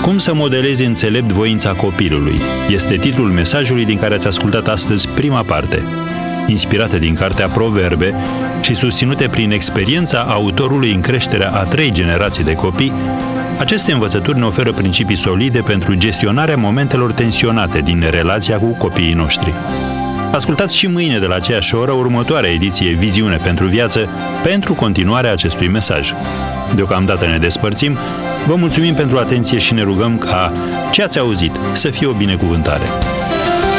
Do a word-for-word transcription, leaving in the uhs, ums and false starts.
Cum să modelezi înțelept voința copilului? Este titlul mesajului din care ați ascultat astăzi prima parte. Inspirate din cartea Proverbe și susținute prin experiența autorului în creșterea a trei generații de copii, aceste învățături ne oferă principii solide pentru gestionarea momentelor tensionate din relația cu copiii noștri. Ascultați și mâine de la aceeași oră următoarea ediție Viziune pentru Viață pentru continuarea acestui mesaj. Deocamdată ne despărțim, vă mulțumim pentru atenție și ne rugăm ca ce ați auzit să fie o binecuvântare.